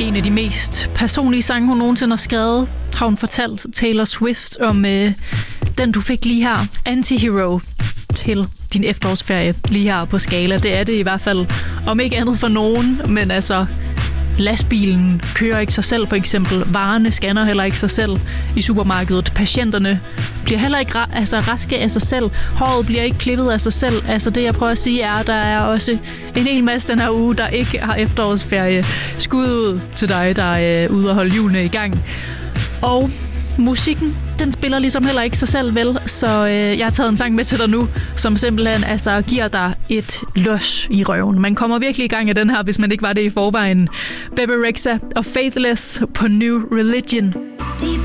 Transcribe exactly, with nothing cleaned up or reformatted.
en af de mest personlige sange, hun nogensinde har skrevet, har hun fortalt Taylor Swift om øh, den, du fik lige her, Antihero, til din efterårsferie lige her på Skala. Det er det i hvert fald, om ikke andet for nogen, men altså lastbilen kører ikke sig selv for eksempel, varerne scanner heller ikke sig selv i supermarkedet, patienterne bliver heller ikke ra- altså raske af sig selv, håret bliver ikke klippet af sig selv. Altså det jeg prøver at sige er, at der er også en hel masse den her uge, der ikke har efterårsferie. Skud ud til dig, der er ude og holde hjulene i gang. Og musikken, den spiller ligesom heller ikke sig selv vel, så øh, jeg har taget en sang med til dig nu, som simpelthen altså giver dig et los i røven. Man kommer virkelig i gang af den her, hvis man ikke var det i forvejen. Bebe Rexha og Faithless på New Religion. Deep